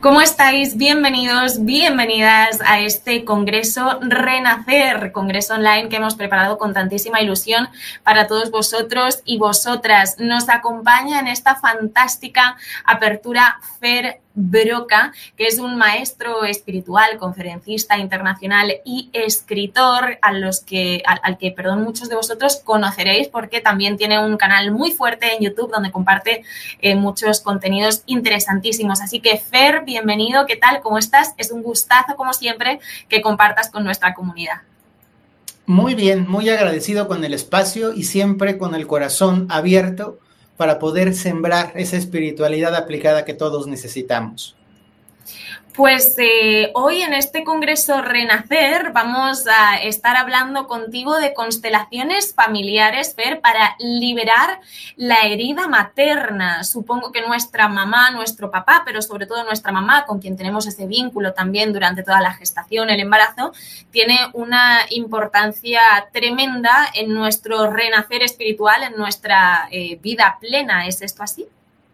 ¿Cómo estáis? Bienvenidos, bienvenidas a este Congreso Renacer, Congreso online que hemos preparado con tantísima ilusión para todos vosotros y vosotras. Nos acompaña en esta fantástica apertura Fer Broca, que es un maestro espiritual, conferencista internacional y escritor al que muchos de vosotros conoceréis porque también tiene un canal muy fuerte en YouTube donde comparte muchos contenidos interesantísimos. Así que Fer, bienvenido, ¿qué tal? ¿Cómo estás? Es un gustazo, como siempre, que compartas con nuestra comunidad. Muy bien, muy agradecido con el espacio y siempre con el corazón abierto para poder sembrar esa espiritualidad aplicada que todos necesitamos. Pues hoy en este Congreso Renacer vamos a estar hablando contigo de constelaciones familiares, Fer, para liberar la herida materna. Supongo que nuestra mamá, nuestro papá, pero sobre todo nuestra mamá, con quien tenemos ese vínculo también durante toda la gestación, el embarazo, tiene una importancia tremenda en nuestro renacer espiritual, en nuestra vida plena. ¿Es esto así?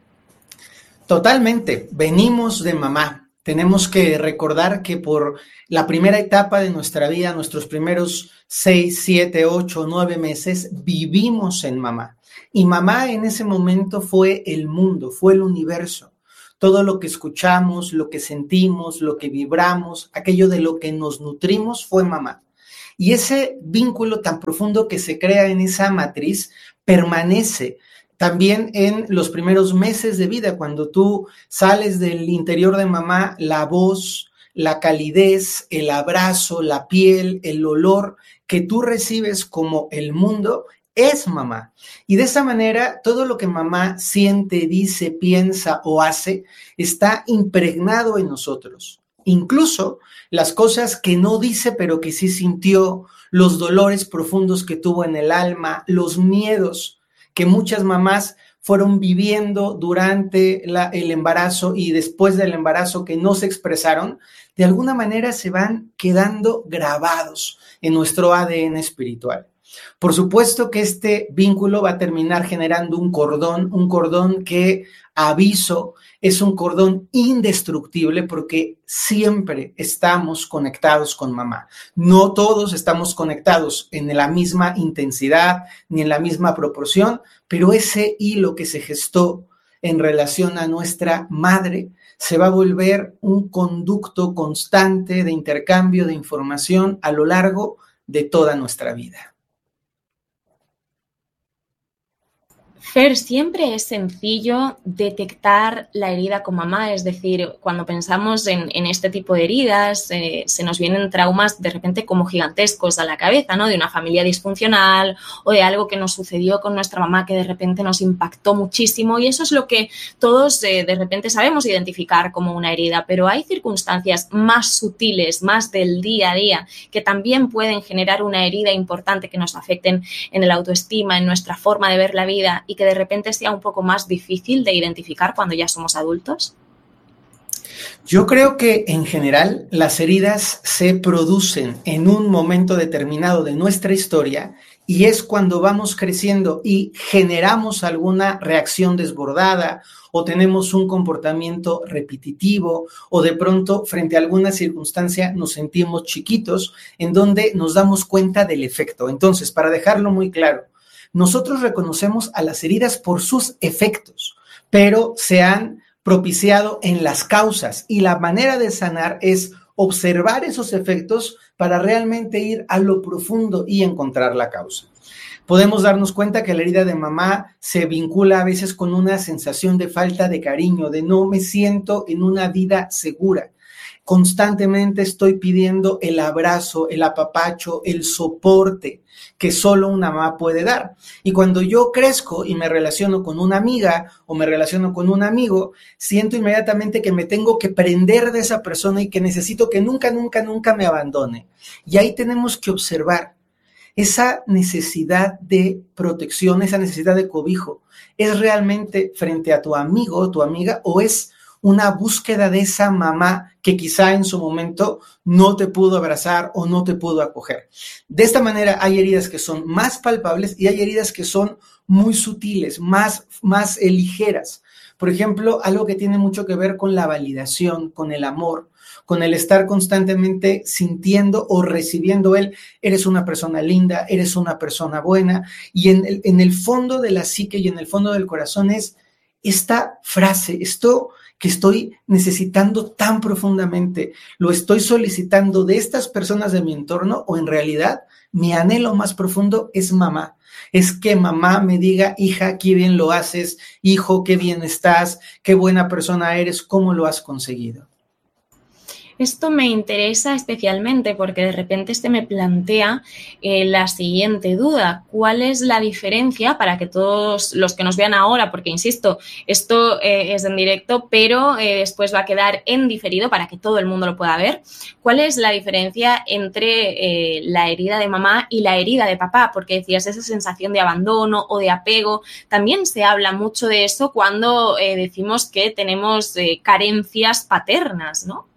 Totalmente, venimos de mamá. Tenemos que recordar que por la primera etapa de nuestra vida, nuestros primeros 6, 7, 8, 9 meses, vivimos en mamá. Y mamá en ese momento fue el mundo, fue el universo. Todo lo que escuchamos, lo que sentimos, lo que vibramos, aquello de lo que nos nutrimos fue mamá. Y ese vínculo tan profundo que se crea en esa matriz permanece también en los primeros meses de vida, cuando tú sales del interior de mamá, la voz, la calidez, el abrazo, la piel, el olor que tú recibes como el mundo es mamá. Y de esa manera, todo lo que mamá siente, dice, piensa o hace está impregnado en nosotros. Incluso las cosas que no dice, pero que sí sintió, los dolores profundos que tuvo en el alma, los miedos que muchas mamás fueron viviendo durante el embarazo y después del embarazo que no se expresaron, de alguna manera se van quedando grabados en nuestro ADN espiritual. Por supuesto que este vínculo va a terminar generando un cordón que, aviso, es un cordón indestructible porque siempre estamos conectados con mamá. No todos estamos conectados en la misma intensidad ni en la misma proporción, pero ese hilo que se gestó en relación a nuestra madre se va a volver un conducto constante de intercambio de información a lo largo de toda nuestra vida. Fer, siempre es sencillo detectar la herida con mamá, es decir, cuando pensamos en este tipo de heridas, se nos vienen traumas de repente como gigantescos a la cabeza, ¿no? De una familia disfuncional o de algo que nos sucedió con nuestra mamá que de repente nos impactó muchísimo y eso es lo que todos de repente sabemos identificar como una herida, pero hay circunstancias más sutiles, más del día a día, que también pueden generar una herida importante que nos afecten en el autoestima, en nuestra forma de ver la vida y que de repente sea un poco más difícil de identificar cuando ya somos adultos? Yo creo que en general las heridas se producen en un momento determinado de nuestra historia y es cuando vamos creciendo y generamos alguna reacción desbordada o tenemos un comportamiento repetitivo o de pronto frente a alguna circunstancia nos sentimos chiquitos en donde nos damos cuenta del efecto. Entonces, para dejarlo muy claro, nosotros reconocemos a las heridas por sus efectos, pero se han propiciado en las causas y la manera de sanar es observar esos efectos para realmente ir a lo profundo y encontrar la causa. Podemos darnos cuenta que la herida de mamá se vincula a veces con una sensación de falta de cariño, de no me siento en una vida segura. Constantemente estoy pidiendo el abrazo, el apapacho, el soporte que solo una mamá puede dar. Y cuando yo crezco y me relaciono con una amiga o me relaciono con un amigo, siento inmediatamente que me tengo que prender de esa persona y que necesito que nunca, nunca, nunca me abandone. Y ahí tenemos que observar esa necesidad de protección, esa necesidad de cobijo. ¿Es realmente frente a tu amigo o tu amiga o es una búsqueda de esa mamá que quizá en su momento no te pudo abrazar o no te pudo acoger? De esta manera hay heridas que son más palpables y hay heridas que son muy sutiles, más ligeras. Por ejemplo, algo que tiene mucho que ver con la validación, con el amor, con el estar constantemente sintiendo o recibiendo eres una persona linda, eres una persona buena, y en el fondo de la psique y en el fondo del corazón es esta frase, esto que estoy necesitando tan profundamente, lo estoy solicitando de estas personas de mi entorno, o en realidad mi anhelo más profundo es mamá. Es que mamá me diga, hija, qué bien lo haces, hijo, qué bien estás, qué buena persona eres, cómo lo has conseguido. Esto me interesa especialmente porque de repente se me plantea la siguiente duda. ¿Cuál es la diferencia para que todos los que nos vean ahora, porque insisto, esto es en directo, pero después va a quedar en diferido para que todo el mundo lo pueda ver? ¿Cuál es la diferencia entre la herida de mamá y la herida de papá? Porque decías esa sensación de abandono o de apego. También se habla mucho de eso cuando decimos que tenemos carencias paternas, ¿no?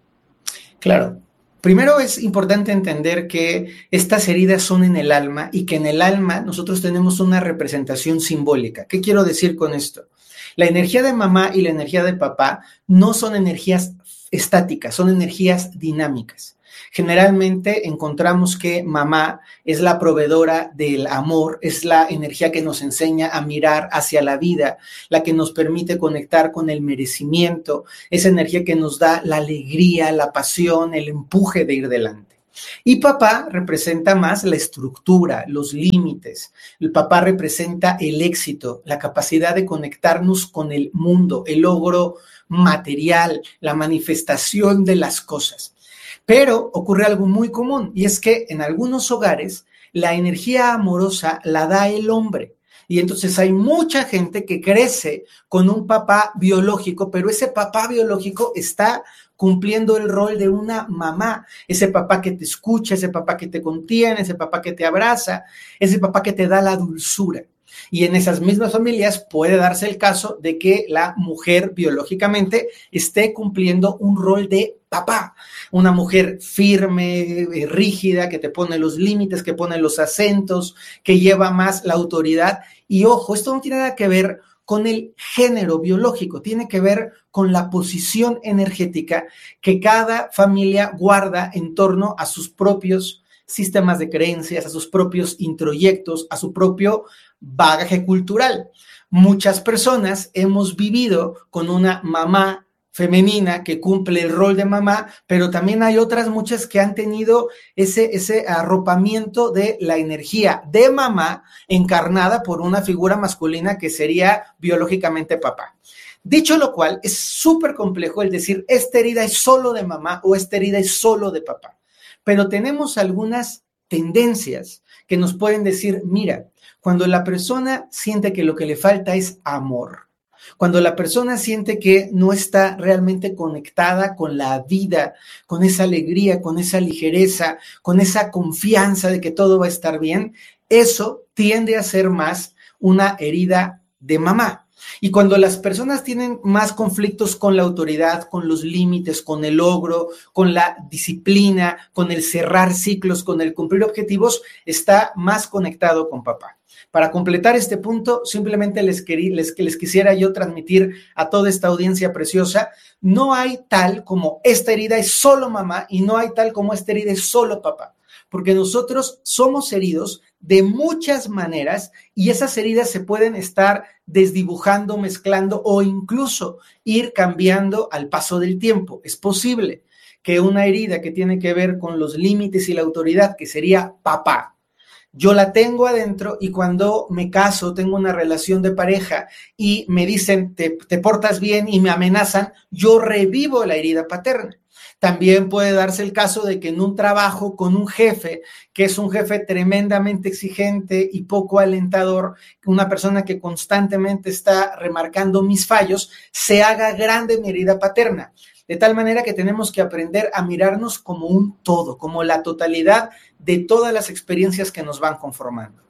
Claro. Primero es importante entender que estas heridas son en el alma y que en el alma nosotros tenemos una representación simbólica. ¿Qué quiero decir con esto? La energía de mamá y la energía de papá no son energías estáticas, son energías dinámicas. Generalmente encontramos que mamá es la proveedora del amor, es la energía que nos enseña a mirar hacia la vida, la que nos permite conectar con el merecimiento, esa energía que nos da la alegría, la pasión, el empuje de ir delante. Y papá representa más la estructura, los límites. El papá representa el éxito, la capacidad de conectarnos con el mundo, el logro material, la manifestación de las cosas. Pero ocurre algo muy común, y es que en algunos hogares la energía amorosa la da el hombre. Y entonces hay mucha gente que crece con un papá biológico, pero ese papá biológico está cumpliendo el rol de una mamá, ese papá que te escucha, ese papá que te contiene, ese papá que te abraza, ese papá que te da la dulzura. Y en esas mismas familias puede darse el caso de que la mujer biológicamente esté cumpliendo un rol de papá, una mujer firme, rígida, que te pone los límites, que pone los acentos, que lleva más la autoridad. Y ojo, esto no tiene nada que ver con el género biológico, tiene que ver con la posición energética que cada familia guarda en torno a sus propios sistemas de creencias, a sus propios introyectos, a su propio bagaje cultural. Muchas personas hemos vivido con una mamá femenina que cumple el rol de mamá, pero también hay otras muchas que han tenido ese arropamiento de la energía de mamá encarnada por una figura masculina que sería biológicamente papá. Dicho lo cual, es súper complejo el decir esta herida es solo de mamá o esta herida es solo de papá, pero tenemos algunas tendencias que nos pueden decir, mira, cuando la persona siente que lo que le falta es amor, cuando la persona siente que no está realmente conectada con la vida, con esa alegría, con esa ligereza, con esa confianza de que todo va a estar bien, eso tiende a ser más una herida de mamá. Y cuando las personas tienen más conflictos con la autoridad, con los límites, con el logro, con la disciplina, con el cerrar ciclos, con el cumplir objetivos, está más conectado con papá. Para completar este punto, simplemente les quisiera yo transmitir a toda esta audiencia preciosa, no hay tal como esta herida es solo mamá y no hay tal como esta herida es solo papá, porque nosotros somos heridos de muchas maneras y esas heridas se pueden estar desdibujando, mezclando o incluso ir cambiando al paso del tiempo. Es posible que una herida que tiene que ver con los límites y la autoridad, que sería papá, yo la tengo adentro y cuando me caso, tengo una relación de pareja y me dicen te portas bien y me amenazan, yo revivo la herida paterna. También puede darse el caso de que en un trabajo con un jefe, que es un jefe tremendamente exigente y poco alentador, una persona que constantemente está remarcando mis fallos, se haga grande mi herida paterna. De tal manera que tenemos que aprender a mirarnos como un todo, como la totalidad de todas las experiencias que nos van conformando.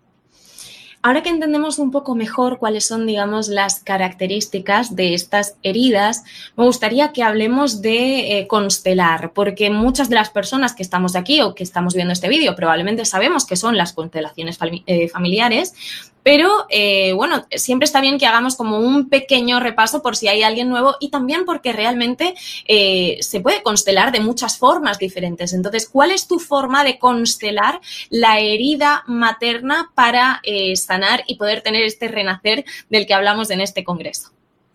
Ahora que entendemos un poco mejor cuáles son, digamos, las características de estas heridas, me gustaría que hablemos de constelar, porque muchas de las personas que estamos aquí o que estamos viendo este vídeo probablemente sabemos que son las constelaciones familiares, Pero bueno, siempre está bien que hagamos como un pequeño repaso por si hay alguien nuevo y también porque realmente se puede constelar de muchas formas diferentes. Entonces, ¿cuál es tu forma de constelar la herida materna para sanar y poder tener este renacer del que hablamos en este congreso?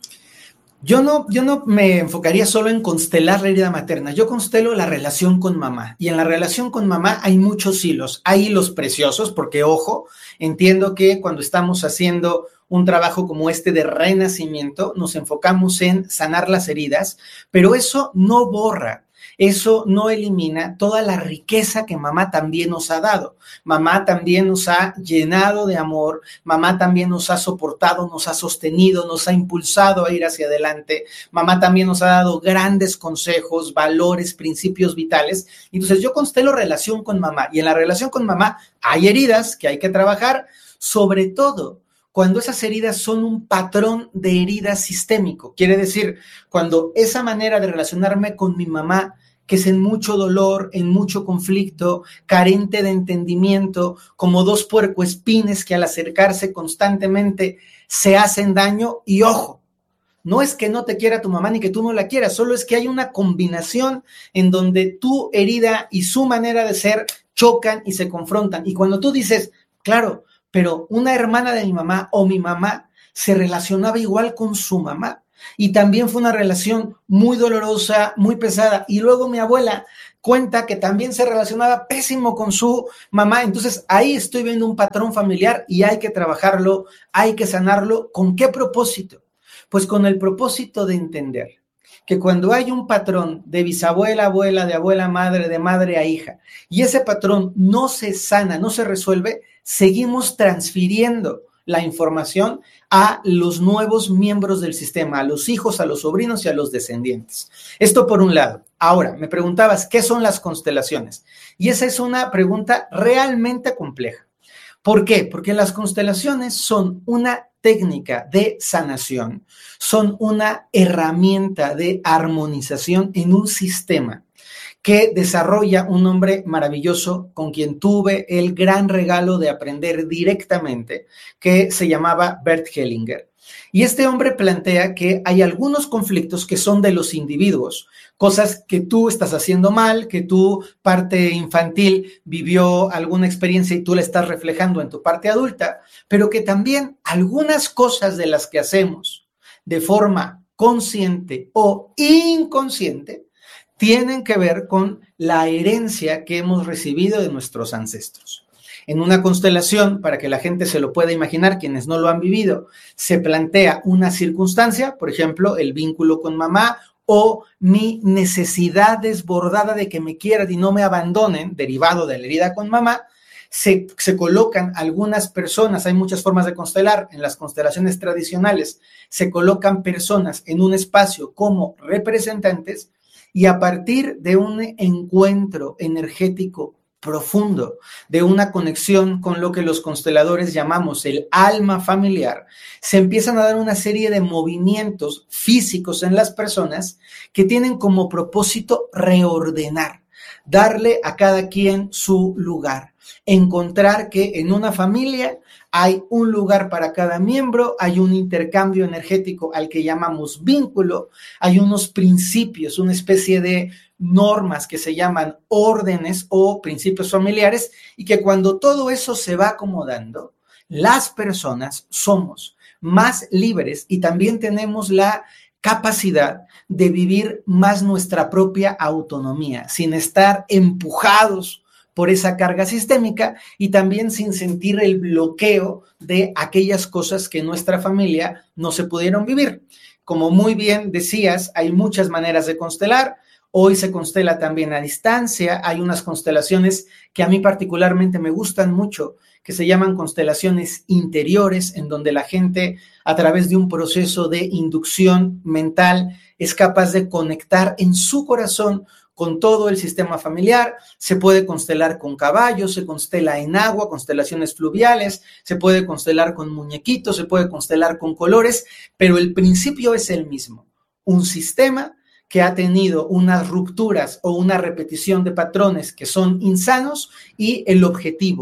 Yo no me enfocaría solo en constelar la herida materna, yo constelo la relación con mamá, y en la relación con mamá hay muchos hilos, hay hilos preciosos, porque ojo, entiendo que cuando estamos haciendo un trabajo como este de renacimiento, nos enfocamos en sanar las heridas, pero eso no borra, eso no elimina toda la riqueza que mamá también nos ha dado. Mamá también nos ha llenado de amor, mamá también nos ha soportado, nos ha sostenido, nos ha impulsado a ir hacia adelante. Mamá también nos ha dado grandes consejos, valores, principios vitales. Entonces yo constelo relación con mamá, y en la relación con mamá hay heridas que hay que trabajar, sobre todo cuando esas heridas son un patrón de herida sistémico. Quiere decir, cuando esa manera de relacionarme con mi mamá, que es en mucho dolor, en mucho conflicto, carente de entendimiento, como dos puercoespines que al acercarse constantemente se hacen daño. Y ojo, no es que no te quiera tu mamá ni que tú no la quieras, solo es que hay una combinación en donde tu herida y su manera de ser chocan y se confrontan. Y cuando tú dices, claro, pero una hermana de mi mamá o mi mamá se relacionaba igual con su mamá, y también fue una relación muy dolorosa, muy pesada, y luego mi abuela cuenta que también se relacionaba pésimo con su mamá. Entonces ahí estoy viendo un patrón familiar y hay que trabajarlo, hay que sanarlo. ¿Con qué propósito? Pues con el propósito de entender que cuando hay un patrón de bisabuela, abuela, de abuela, de madre a hija, y ese patrón no se sana, no se resuelve, seguimos transfiriendo la información a los nuevos miembros del sistema, a los hijos, a los sobrinos y a los descendientes. Esto por un lado. Ahora, me preguntabas, ¿qué son las constelaciones? Y esa es una pregunta realmente compleja. ¿Por qué? Porque las constelaciones son una técnica de sanación, son una herramienta de armonización en un sistema que desarrolla un hombre maravilloso con quien tuve el gran regalo de aprender directamente, que se llamaba Bert Hellinger. Y este hombre plantea que hay algunos conflictos que son de los individuos, cosas que tú estás haciendo mal, que tu parte infantil vivió alguna experiencia y tú la estás reflejando en tu parte adulta, pero que también algunas cosas de las que hacemos de forma consciente o inconsciente tienen que ver con la herencia que hemos recibido de nuestros ancestros. En una constelación, para que la gente se lo pueda imaginar, quienes no lo han vivido, se plantea una circunstancia, por ejemplo, el vínculo con mamá o mi necesidad desbordada de que me quieran y no me abandonen, derivado de la herida con mamá. Se colocan algunas personas, hay muchas formas de constelar, en las constelaciones tradicionales se colocan personas en un espacio como representantes, y a partir de un encuentro energético profundo, de una conexión con lo que los consteladores llamamos el alma familiar, se empiezan a dar una serie de movimientos físicos en las personas que tienen como propósito reordenar, darle a cada quien su lugar, encontrar que en una familia hay un lugar para cada miembro, hay un intercambio energético al que llamamos vínculo, hay unos principios, una especie de normas que se llaman órdenes o principios familiares, y que cuando todo eso se va acomodando, las personas somos más libres y también tenemos la capacidad de vivir más nuestra propia autonomía, sin estar empujados por esa carga sistémica y también sin sentir el bloqueo de aquellas cosas que en nuestra familia no se pudieron vivir. Como muy bien decías, hay muchas maneras de constelar. Hoy se constela también a distancia. Hay unas constelaciones que a mí particularmente me gustan mucho, que se llaman constelaciones interiores, en donde la gente, a través de un proceso de inducción mental, es capaz de conectar en su corazón con todo el sistema familiar. Se puede constelar con caballos, se constela en agua, constelaciones fluviales, se puede constelar con muñequitos, se puede constelar con colores, pero el principio es el mismo. Un sistema que ha tenido unas rupturas o una repetición de patrones que son insanos, y el objetivo,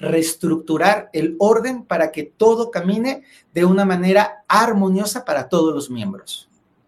reestructurar el orden para que todo camine de una manera armoniosa para todos los miembros.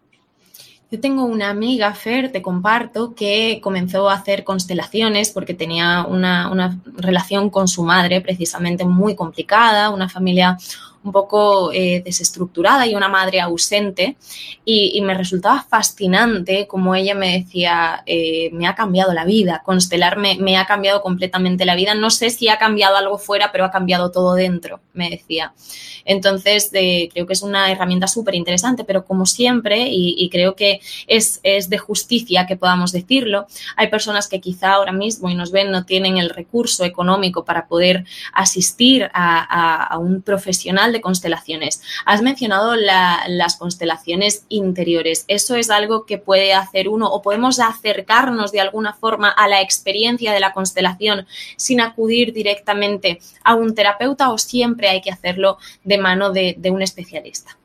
Yo tengo una amiga, Fer, te comparto, que comenzó a hacer constelaciones porque tenía una relación con su madre precisamente muy complicada, una familia un poco desestructurada y una madre ausente, y me resultaba fascinante como ella me decía, me ha cambiado la vida, constelarme me ha cambiado completamente la vida, no sé si ha cambiado algo fuera, pero ha cambiado todo dentro, me decía. Entonces, creo que es una herramienta súper interesante, pero como siempre, y creo que es de justicia que podamos decirlo, hay personas que quizá ahora mismo y nos ven no tienen el recurso económico para poder asistir a un profesional de constelaciones. Has mencionado las constelaciones interiores. Eso es algo que puede hacer uno o podemos acercarnos de alguna forma a la experiencia de la constelación sin acudir directamente a un terapeuta o siempre hay que hacerlo de mano de un especialista.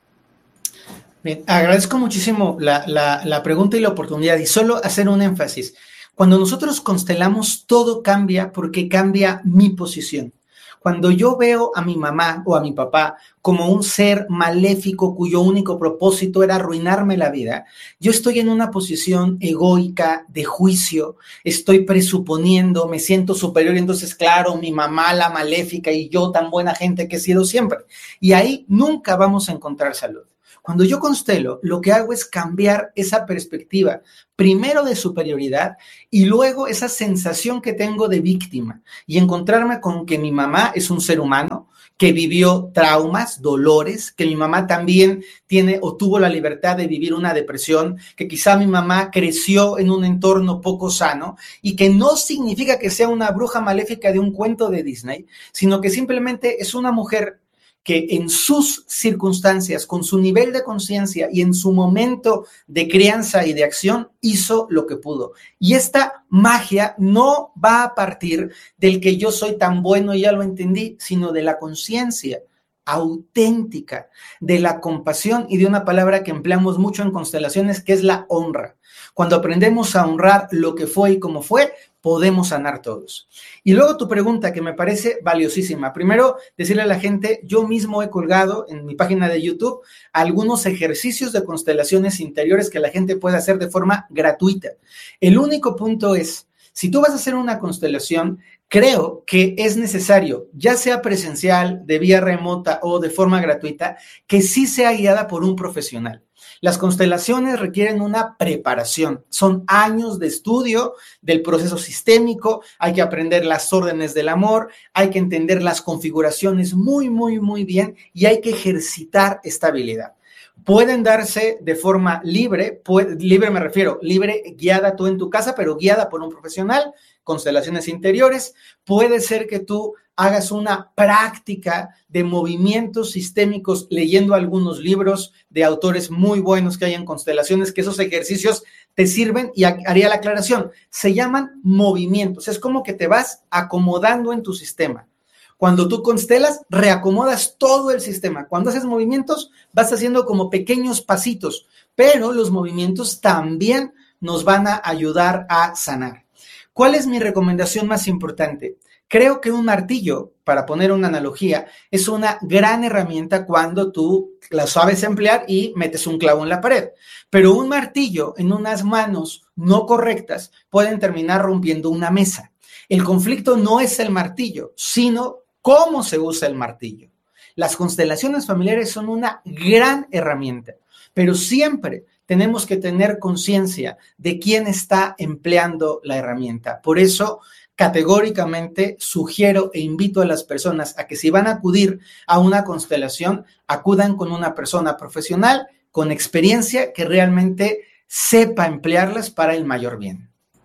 Bien, agradezco muchísimo la pregunta y la oportunidad y solo hacer un énfasis. Cuando nosotros constelamos, todo cambia porque cambia mi posición. Cuando yo veo a mi mamá o a mi papá como un ser maléfico cuyo único propósito era arruinarme la vida, yo estoy en una posición egoica de juicio, estoy presuponiendo, me siento superior, entonces claro, mi mamá la maléfica y yo tan buena gente que he sido siempre. Y ahí nunca vamos a encontrar salud. Cuando yo constelo, lo que hago es cambiar esa perspectiva, primero de superioridad y luego esa sensación que tengo de víctima y encontrarme con que mi mamá es un ser humano que vivió traumas, dolores, que mi mamá también tiene o tuvo la libertad de vivir una depresión, que quizá mi mamá creció en un entorno poco sano y que no significa que sea una bruja maléfica de un cuento de Disney, sino que simplemente es una mujer que en sus circunstancias, con su nivel de conciencia y en su momento de crianza y de acción, hizo lo que pudo. Y esta magia no va a partir del que yo soy tan bueno y ya lo entendí, sino de la conciencia auténtica, de la compasión y de una palabra que empleamos mucho en constelaciones, que es la honra. Cuando aprendemos a honrar lo que fue y cómo fue, podemos sanar todos. Y luego tu pregunta, que me parece valiosísima. Primero, decirle a la gente, yo mismo he colgado en mi página de YouTube algunos ejercicios de constelaciones interiores que la gente puede hacer de forma gratuita. El único punto es, si tú vas a hacer una constelación, creo que es necesario, ya sea presencial, de vía remota o de forma gratuita, que sí sea guiada por un profesional. Las constelaciones requieren una preparación, son años de estudio del proceso sistémico, hay que aprender las órdenes del amor, hay que entender las configuraciones muy bien y hay que ejercitar esta habilidad. Pueden darse de forma libre, libre me refiero, libre guiada tú en tu casa, pero guiada por un profesional, constelaciones interiores. Puede ser que tú hagas una práctica de movimientos sistémicos leyendo algunos libros de autores muy buenos que hay en constelaciones, que esos ejercicios te sirven y haría la aclaración, se llaman movimientos, es como que te vas acomodando en tu sistema. Cuando tú constelas, reacomodas todo el sistema. Cuando haces movimientos, vas haciendo como pequeños pasitos, pero los movimientos también nos van a ayudar a sanar. ¿Cuál es mi recomendación más importante? Creo que un martillo, para poner una analogía, es una gran herramienta cuando tú la sabes emplear y metes un clavo en la pared. Pero un martillo en unas manos no correctas pueden terminar rompiendo una mesa. El conflicto no es el martillo, sino cómo se usa el martillo. Las constelaciones familiares son una gran herramienta, pero siempre tenemos que tener conciencia de quién está empleando la herramienta. Por eso, categóricamente sugiero e invito a las personas a que si van a acudir a una constelación, acudan con una persona profesional, con experiencia, que realmente sepa emplearlas para el mayor bien.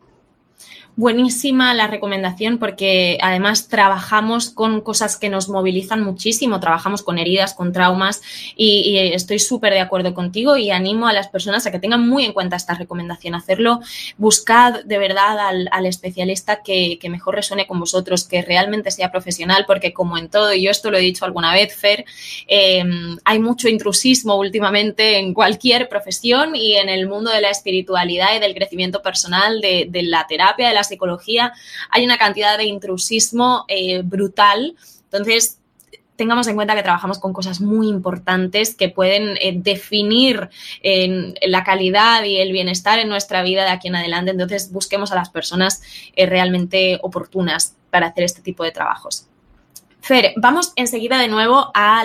Buenísima la recomendación porque además trabajamos con cosas que nos movilizan muchísimo, trabajamos con heridas, con traumas y estoy súper de acuerdo contigo y animo a las personas a que tengan muy en cuenta esta recomendación, hacerlo, buscad de verdad al especialista que mejor resuene con vosotros, que realmente sea profesional, porque como en todo, y yo esto lo he dicho alguna vez, Fer, hay mucho intrusismo últimamente en cualquier profesión y en el mundo de la espiritualidad y del crecimiento personal, de la terapia, de las psicología, hay una cantidad de intrusismo brutal. Entonces, tengamos en cuenta que trabajamos con cosas muy importantes que pueden definir la calidad y el bienestar en nuestra vida de aquí en adelante. Entonces, busquemos a las personas realmente oportunas para hacer este tipo de trabajos. Fer, vamos enseguida de nuevo a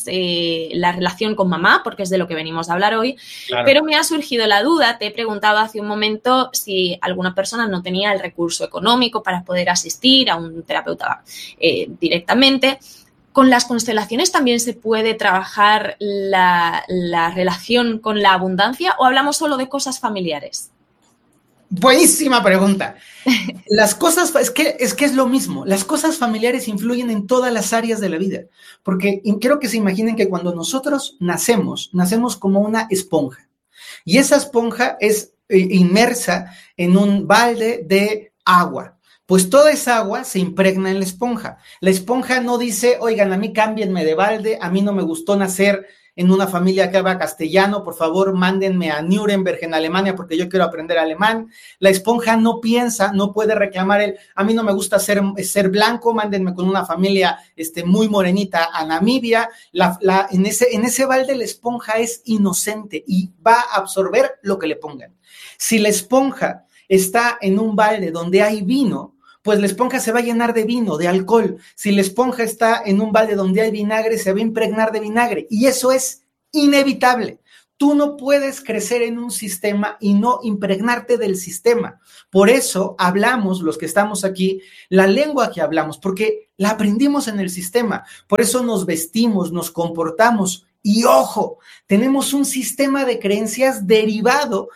la relación con mamá, porque es de lo que venimos a hablar hoy, claro. Pero me ha surgido la duda, te he preguntado hace un momento si alguna persona no tenía el recurso económico para poder asistir a un terapeuta directamente. ¿Con las constelaciones también se puede trabajar la relación con la abundancia o hablamos solo de cosas familiares? Buenísima pregunta. Las cosas, es que es lo mismo. Las cosas familiares influyen en todas las áreas de la vida. Porque quiero que se imaginen que cuando nosotros nacemos como una esponja. Y esa esponja es inmersa en un balde de agua. Pues toda esa agua se impregna en la esponja. La esponja no dice, oigan, a mí cámbienme de balde, a mí no me gustó nacer en una familia que habla castellano, por favor, mándenme a Nuremberg, en Alemania, porque yo quiero aprender alemán. La esponja no piensa, no puede reclamar a mí no me gusta ser blanco, mándenme con una familia muy morenita a Namibia. En ese balde la esponja es inocente y va a absorber lo que le pongan. Si la esponja está en un balde donde hay vino, pues la esponja se va a llenar de vino, de alcohol. Si la esponja está en un balde donde hay vinagre, se va a impregnar de vinagre. Y eso es inevitable. Tú no puedes crecer en un sistema y no impregnarte del sistema. Por eso hablamos, los que estamos aquí, la lengua que hablamos, porque la aprendimos en el sistema. Por eso nos vestimos, nos comportamos. Y ojo, tenemos un sistema de creencias derivado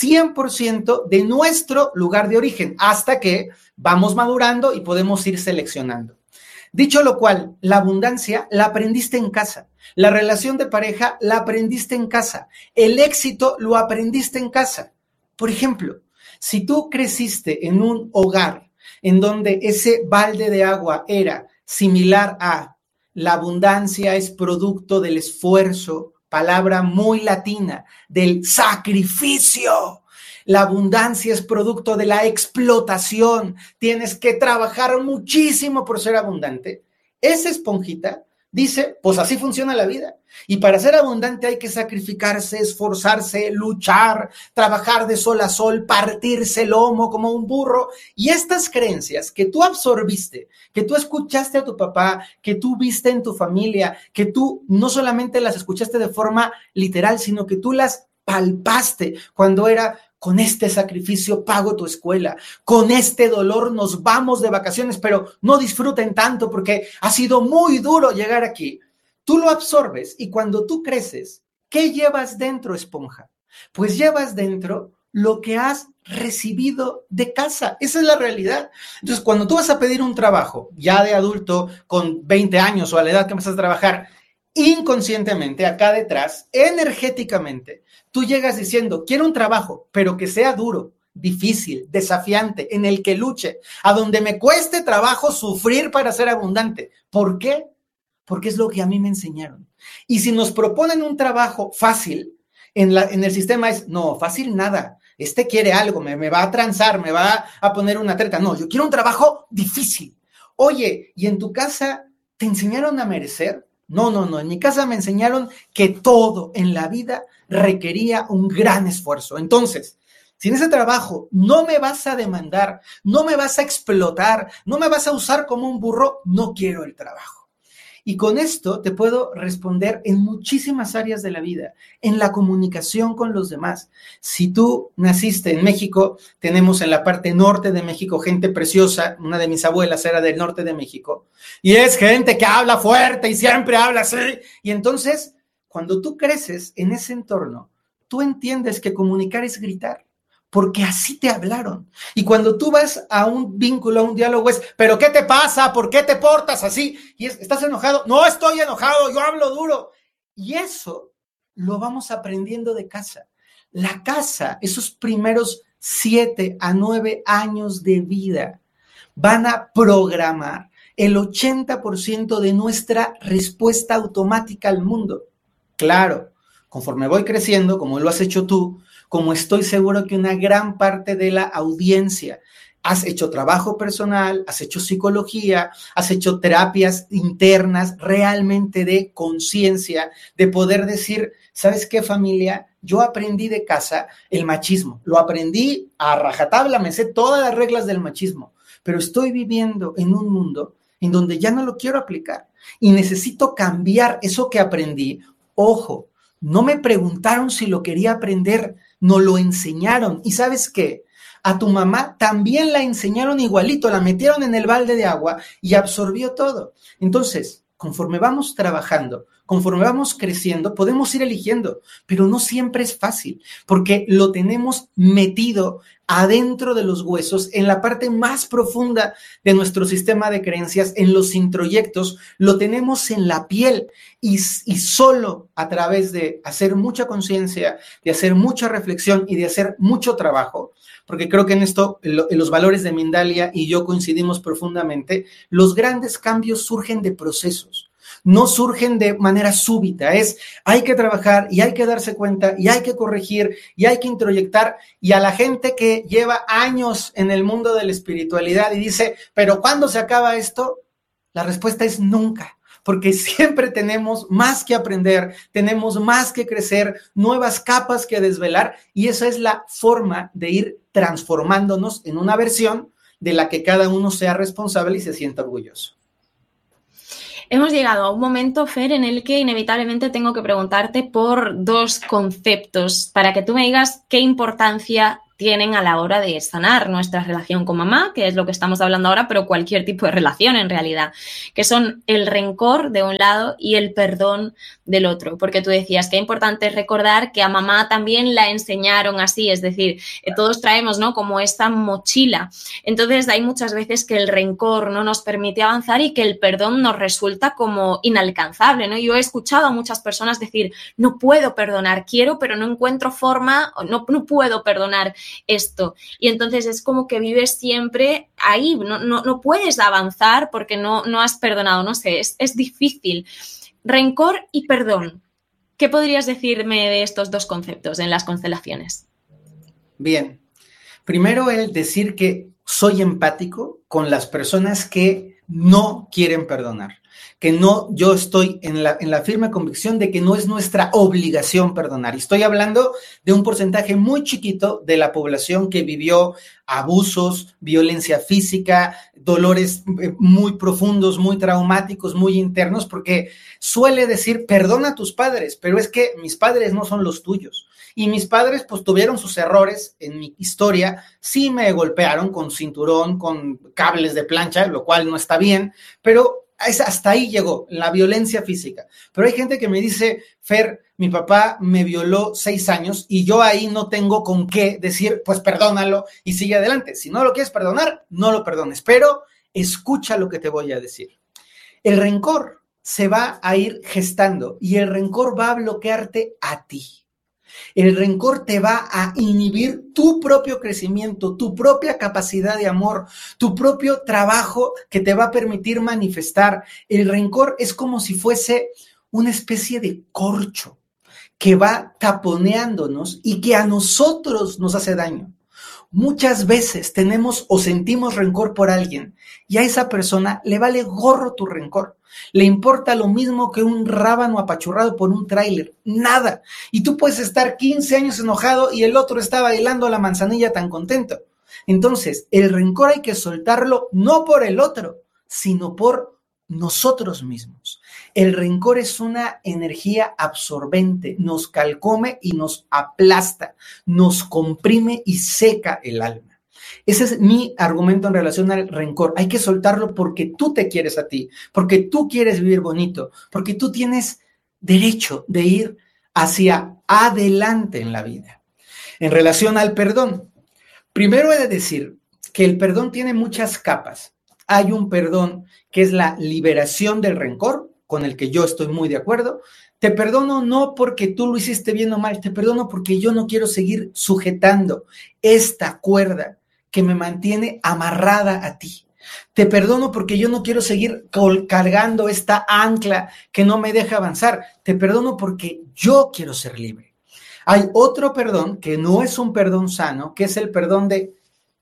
100% de nuestro lugar de origen, hasta que vamos madurando y podemos ir seleccionando. Dicho lo cual, la abundancia la aprendiste en casa, la relación de pareja la aprendiste en casa, el éxito lo aprendiste en casa. Por ejemplo, si tú creciste en un hogar en donde ese balde de agua era similar a la abundancia es producto del esfuerzo, palabra muy latina, del sacrificio. La abundancia es producto de la explotación. Tienes que trabajar muchísimo por ser abundante. Esa esponjita dice, pues así funciona la vida. Y para ser abundante hay que sacrificarse, esforzarse, luchar, trabajar de sol a sol, partirse el lomo como un burro. Y estas creencias que tú absorbiste, que tú escuchaste a tu papá, que tú viste en tu familia, que tú no solamente las escuchaste de forma literal, sino que tú las palpaste cuando era, con este sacrificio pago tu escuela, con este dolor nos vamos de vacaciones, pero no disfruten tanto porque ha sido muy duro llegar aquí. Tú lo absorbes y cuando tú creces, ¿qué llevas dentro, esponja? Pues llevas dentro lo que has recibido de casa. Esa es la realidad. Entonces, cuando tú vas a pedir un trabajo, ya de adulto, con 20 años o a la edad que empiezas a trabajar, inconscientemente, acá detrás, energéticamente, tú llegas diciendo, quiero un trabajo, pero que sea duro, difícil, desafiante, en el que luche, a donde me cueste trabajo sufrir para ser abundante. ¿Por qué? Porque es lo que a mí me enseñaron. Y si nos proponen un trabajo fácil, en el sistema es, no, fácil nada. Quiere algo, me va a transar, me va a poner una treta. No, yo quiero un trabajo difícil. Oye, ¿y en tu casa te enseñaron a merecer? No, en mi casa me enseñaron que todo en la vida requería un gran esfuerzo. Entonces, si en ese trabajo no me vas a demandar, no me vas a explotar, no me vas a usar como un burro, no quiero el trabajo. Y con esto te puedo responder en muchísimas áreas de la vida, en la comunicación con los demás. Si tú naciste en México, tenemos en la parte norte de México gente preciosa, una de mis abuelas era del norte de México, y es gente que habla fuerte y siempre habla así. Y entonces, cuando tú creces en ese entorno, tú entiendes que comunicar es gritar. Porque así te hablaron. Y cuando tú vas a un vínculo, a un diálogo es, ¿pero qué te pasa? ¿Por qué te portas así? Y ¿estás enojado? No estoy enojado, yo hablo duro. Y eso lo vamos aprendiendo de casa. La casa, esos primeros 7 a 9 años de vida, van a programar el 80% de nuestra respuesta automática al mundo. Claro, conforme voy creciendo, como lo has hecho tú, como estoy seguro que una gran parte de la audiencia Has hecho trabajo personal, has hecho psicología, has hecho terapias internas realmente de conciencia, de poder decir, ¿sabes qué, familia? Yo aprendí de casa el machismo, lo aprendí a rajatabla, me sé todas las reglas del machismo, pero estoy viviendo en un mundo en donde ya no lo quiero aplicar y necesito cambiar eso que aprendí. Ojo, no me preguntaron si lo quería aprender, no lo enseñaron. ¿Y sabes qué? A tu mamá también la enseñaron igualito, la metieron en el balde de agua y absorbió todo. Entonces, conforme vamos trabajando, conforme vamos creciendo, podemos ir eligiendo, pero no siempre es fácil, porque lo tenemos metido adentro de los huesos, en la parte más profunda de nuestro sistema de creencias, en los introyectos, lo tenemos en la piel y solo a través de hacer mucha conciencia, de hacer mucha reflexión y de hacer mucho trabajo, porque creo que en esto los valores de Mindalia y yo coincidimos profundamente, los grandes cambios surgen de procesos. No surgen de manera súbita, hay que trabajar y hay que darse cuenta y hay que corregir y hay que introyectar. Y a la gente que lleva años en el mundo de la espiritualidad y dice, ¿pero cuándo se acaba esto? La respuesta es nunca, porque siempre tenemos más que aprender, tenemos más que crecer, nuevas capas que desvelar, y esa es la forma de ir transformándonos en una versión de la que cada uno sea responsable y se sienta orgulloso. Hemos llegado a un momento, Fer, en el que inevitablemente tengo que preguntarte por dos conceptos para que tú me digas qué importancia tienen a la hora de sanar nuestra relación con mamá, que es lo que estamos hablando ahora, pero cualquier tipo de relación en realidad, que son el rencor de un lado y el perdón del otro, porque tú decías que es importante recordar que a mamá también la enseñaron así, es decir, todos traemos, ¿no?, como esta mochila. Entonces hay muchas veces que el rencor no nos permite avanzar y que el perdón nos resulta como inalcanzable, ¿no? Yo he escuchado a muchas personas decir, no puedo perdonar, quiero, pero no encuentro forma, no puedo perdonar esto. Y entonces es como que vives siempre ahí, no puedes avanzar porque no has perdonado, no sé, es difícil. Rencor y perdón. ¿Qué podrías decirme de estos dos conceptos en las constelaciones? Bien, primero el decir que soy empático con las personas que no quieren perdonar, que no, yo estoy en la firme convicción de que no es nuestra obligación perdonar. Y estoy hablando de un porcentaje muy chiquito de la población que vivió abusos, violencia física, dolores muy profundos, muy traumáticos, muy internos, porque suele decir, perdona a tus padres, pero es que mis padres no son los tuyos. Y mis padres pues tuvieron sus errores en mi historia, sí me golpearon con cinturón, con cables de plancha, lo cual no está bien, pero hasta ahí llegó la violencia física. Pero hay gente que me dice, Fer, mi papá me violó 6 años y yo ahí no tengo con qué decir, pues perdónalo y sigue adelante. Si no lo quieres perdonar, no lo perdones, pero escucha lo que te voy a decir. El rencor se va a ir gestando y el rencor va a bloquearte a ti. El rencor te va a inhibir tu propio crecimiento, tu propia capacidad de amor, tu propio trabajo que te va a permitir manifestar. El rencor es como si fuese una especie de corcho que va taponeándonos y que a nosotros nos hace daño. Muchas veces tenemos o sentimos rencor por alguien y a esa persona le vale gorro tu rencor. Le importa lo mismo que un rábano apachurrado por un tráiler, nada. Y tú puedes estar 15 años enojado y el otro está bailando la manzanilla tan contento. Entonces, el rencor hay que soltarlo no por el otro, sino por nosotros mismos. El rencor es una energía absorbente, nos calcome y nos aplasta, nos comprime y seca el alma. Ese es mi argumento en relación al rencor. Hay que soltarlo porque tú te quieres a ti, porque tú quieres vivir bonito, porque tú tienes derecho de ir hacia adelante en la vida. En relación al perdón, primero he de decir que el perdón tiene muchas capas. Hay un perdón que es la liberación del rencor, con el que yo estoy muy de acuerdo. Te perdono no porque tú lo hiciste bien o mal, te perdono porque yo no quiero seguir sujetando esta cuerda que me mantiene amarrada a ti. Te perdono porque yo no quiero seguir cargando esta ancla que no me deja avanzar. Te perdono porque yo quiero ser libre. Hay otro perdón que no es un perdón sano, que es el perdón de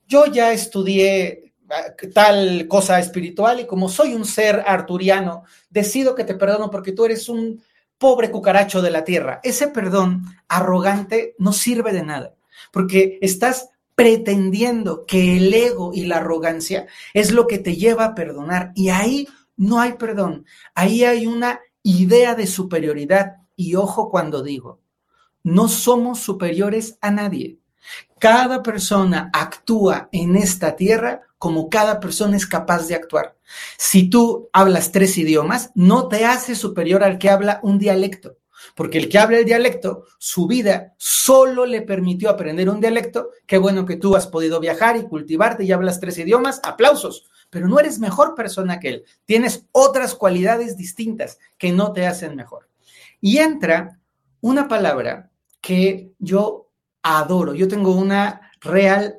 yo ya estudié tal cosa espiritual y como soy un ser arturiano, decido que te perdono porque tú eres un pobre cucaracho de la tierra. Ese perdón arrogante no sirve de nada, porque estás pretendiendo que el ego y la arrogancia es lo que te lleva a perdonar, y ahí no hay perdón, ahí hay una idea de superioridad. Y ojo cuando digo, no somos superiores a nadie. Cada persona actúa en esta tierra como cada persona es capaz de actuar. Si tú hablas 3 idiomas, no te haces superior al que habla un dialecto, porque el que habla el dialecto, su vida solo le permitió aprender un dialecto. Qué bueno que tú has podido viajar y cultivarte y hablas 3 idiomas, aplausos, pero no eres mejor persona que él. Tienes otras cualidades distintas que no te hacen mejor. Y entra una palabra que yo adoro. Yo tengo una real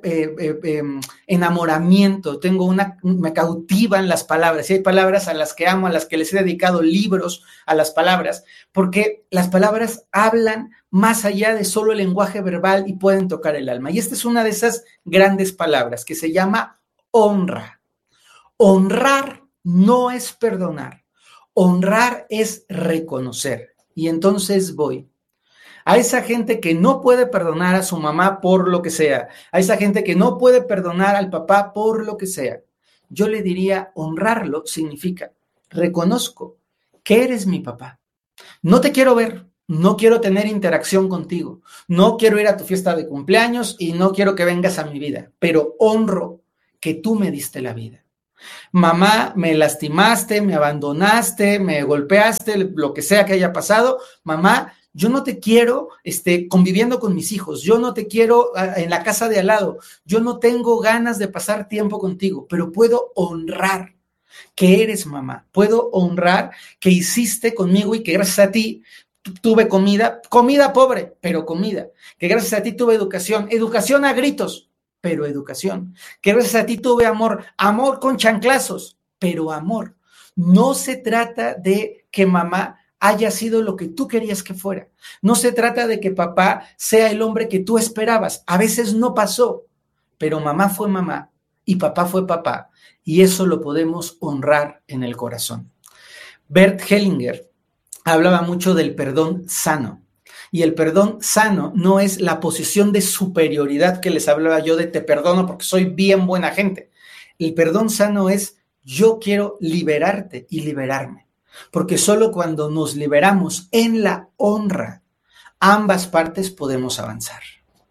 enamoramiento, me cautivan las palabras, y hay palabras a las que amo, a las que les he dedicado libros a las palabras, porque las palabras hablan más allá de solo el lenguaje verbal y pueden tocar el alma. Y esta es una de esas grandes palabras que se llama honra. Honrar no es perdonar, honrar es reconocer. Y entonces voy a esa gente que no puede perdonar a su mamá por lo que sea, a esa gente que no puede perdonar al papá por lo que sea. Yo le diría, honrarlo significa, reconozco que eres mi papá. No te quiero ver, no quiero tener interacción contigo, no quiero ir a tu fiesta de cumpleaños y no quiero que vengas a mi vida, pero honro que tú me diste la vida. Mamá, me lastimaste, me abandonaste, me golpeaste, lo que sea que haya pasado. Mamá, yo no te quiero conviviendo con mis hijos, yo no te quiero en la casa de al lado, yo no tengo ganas de pasar tiempo contigo, pero puedo honrar que eres mamá, puedo honrar que hiciste conmigo y que gracias a ti tuve comida pobre, pero comida, que gracias a ti tuve educación a gritos, pero educación, que gracias a ti tuve amor con chanclazos, pero amor. No se trata de que mamá haya sido lo que tú querías que fuera. No se trata de que papá sea el hombre que tú esperabas. A veces no pasó, pero mamá fue mamá y papá fue papá, y eso lo podemos honrar en el corazón. Bert Hellinger hablaba mucho del perdón sano. Y el perdón sano no es la posición de superioridad que les hablaba yo de te perdono porque soy bien buena gente. El perdón sano es yo quiero liberarte y liberarme. Porque solo cuando nos liberamos en la honra, ambas partes podemos avanzar.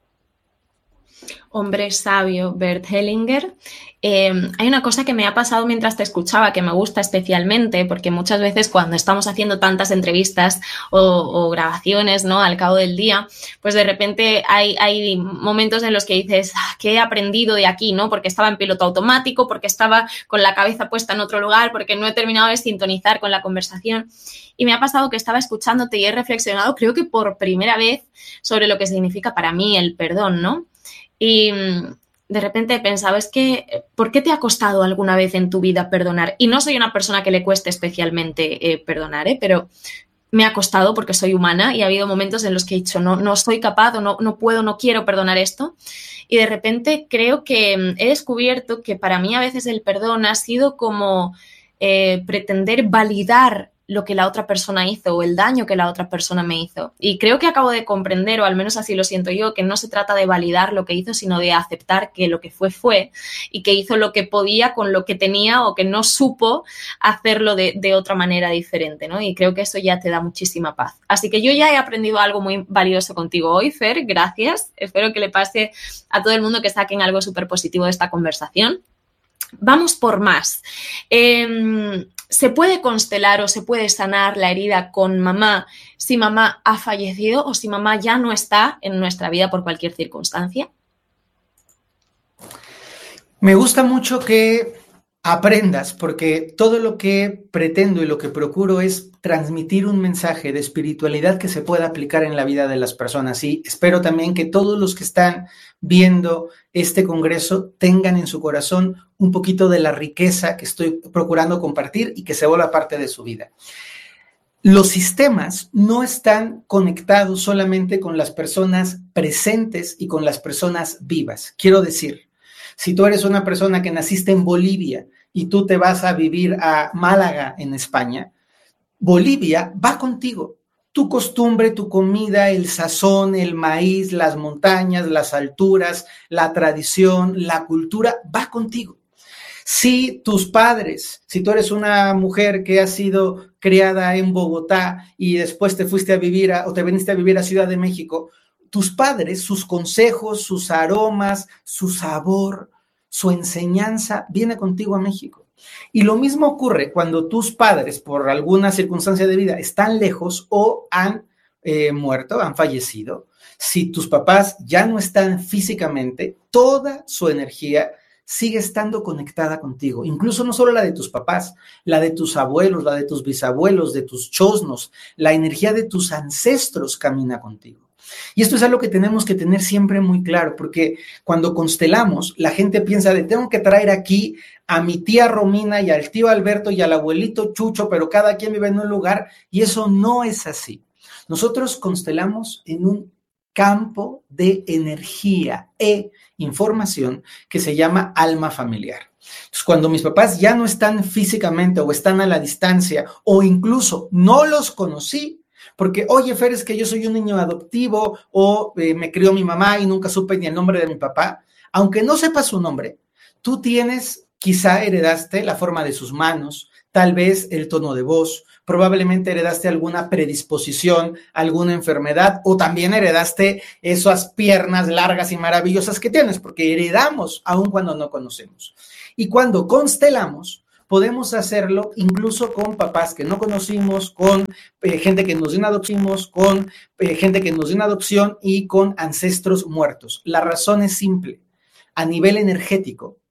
Hombre sabio, Bert Hellinger. Hay una cosa que me ha pasado mientras te escuchaba que me gusta especialmente, porque muchas veces cuando estamos haciendo tantas entrevistas o grabaciones, ¿no?, al cabo del día, pues de repente hay momentos en los que dices, ¿qué he aprendido de aquí?, ¿no? Porque estaba en piloto automático, porque estaba con la cabeza puesta en otro lugar, porque no he terminado de sintonizar con la conversación. Y me ha pasado que estaba escuchándote y he reflexionado, creo que por primera vez, sobre lo que significa para mí el perdón, ¿no? Y de repente he pensado, es que, ¿por qué te ha costado alguna vez en tu vida perdonar? Y no soy una persona que le cueste especialmente perdonar, pero me ha costado porque soy humana y ha habido momentos en los que he dicho, no soy capaz o no puedo, no quiero perdonar esto. Y de repente creo que he descubierto que para mí a veces el perdón ha sido como pretender validar lo que la otra persona hizo o el daño que la otra persona me hizo. Y creo que acabo de comprender, o al menos así lo siento yo, que no se trata de validar lo que hizo, sino de aceptar que lo que fue y que hizo lo que podía con lo que tenía o que no supo hacerlo de otra manera diferente, ¿no? Y creo que eso ya te da muchísima paz. Así que yo ya he aprendido algo muy valioso contigo hoy, Fer, gracias. Espero que le pase a todo el mundo que saquen algo súper positivo de esta conversación. Vamos por más. ¿Se puede constelar o se puede sanar la herida con mamá si mamá ha fallecido o si mamá ya no está en nuestra vida por cualquier circunstancia? Me gusta mucho que aprendas, porque todo lo que pretendo y lo que procuro es transmitir un mensaje de espiritualidad que se pueda aplicar en la vida de las personas. Y espero también que todos los que están viendo este congreso tengan en su corazón un poquito de la riqueza que estoy procurando compartir y que se vuelva parte de su vida. Los sistemas no están conectados solamente con las personas presentes y con las personas vivas. Quiero decir, Si tú eres una persona que naciste en Bolivia y tú te vas a vivir a Málaga, en España, Bolivia va contigo. Tu costumbre, tu comida, el sazón, el maíz, las montañas, las alturas, la tradición, la cultura, va contigo. Si tus padres, si tú eres una mujer que ha sido criada en Bogotá y después te fuiste a vivir o te viniste a vivir a Ciudad de México, tus padres, sus consejos, sus aromas, su sabor, su enseñanza viene contigo a México. Y lo mismo ocurre cuando tus padres, por alguna circunstancia de vida, están lejos o han muerto, han fallecido. Si tus papás ya no están físicamente, toda su energía sigue estando conectada contigo, incluso no solo la de tus papás, la de tus abuelos, la de tus bisabuelos, de tus chosnos, la energía de tus ancestros camina contigo. Y esto es algo que tenemos que tener siempre muy claro, porque cuando constelamos, la gente piensa de tengo que traer aquí a mi tía Romina y al tío Alberto y al abuelito Chucho, pero cada quien vive en un lugar, y eso no es así. Nosotros constelamos en un campo de energía e información que se llama alma familiar. Entonces, cuando mis papás ya no están físicamente o están a la distancia o incluso no los conocí, porque, oye, Fer, es que yo soy un niño adoptivo o me crió mi mamá y nunca supe ni el nombre de mi papá, aunque no sepas su nombre, tú tienes, quizá heredaste la forma de sus manos, tal vez el tono de voz, probablemente heredaste alguna predisposición, alguna enfermedad, o también heredaste esas piernas largas y maravillosas que tienes, porque heredamos aun cuando no conocemos. Y cuando constelamos, podemos hacerlo incluso con papás que no conocimos, con gente que nos dio una adopción, con gente que nos dio una adopción y con ancestros muertos. La razón es simple. A nivel energético,